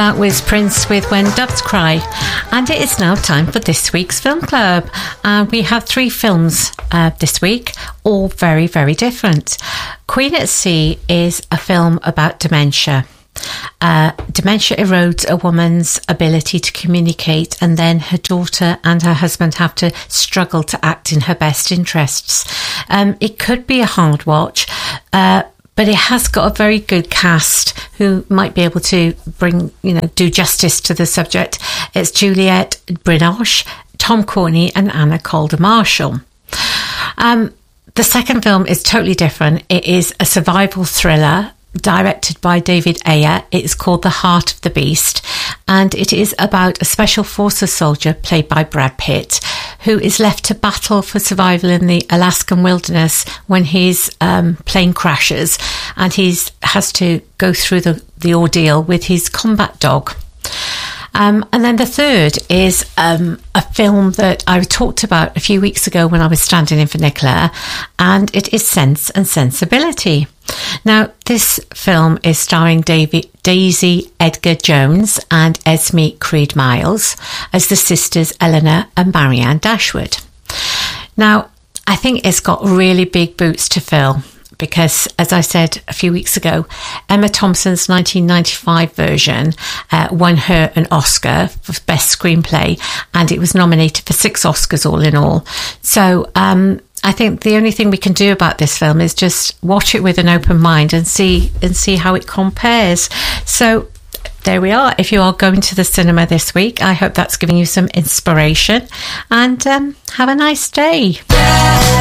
That was Prince with When Doves Cry. And it is now time for this week's Film Club. We have 3 films this week, all very, very different. Queen at Sea is a film about dementia. Dementia erodes a woman's ability to communicate, and then her daughter and her husband have to struggle to act in her best interests. It could be a hard watch, but it has got a very good cast who might be able to do justice to the subject. It's Juliette Binoche, Tom Courtenay and Anna Calder Marshall. The second film is totally different. It is a survival thriller directed by David Ayer. It's called The Heart of the Beast, and it is about a special forces soldier played by Brad Pitt who is left to battle for survival in the Alaskan wilderness when his plane crashes, and he has to go through the ordeal with his combat dog. And then the third is a film that I talked about a few weeks ago when I was standing in for Nicola, and it is Sense and Sensibility. Now, this film is starring Daisy Edgar Jones and Esme Creed Miles as the sisters Eleanor and Marianne Dashwood. Now, I think it's got really big boots to fill because, as I said a few weeks ago, Emma Thompson's 1995 version won her an Oscar for Best Screenplay, and it was nominated for 6 Oscars all in all. So I think the only thing we can do about this film is just watch it with an open mind and see how it compares. So there we are. If you are going to the cinema this week, I hope that's giving you some inspiration, and have a nice day.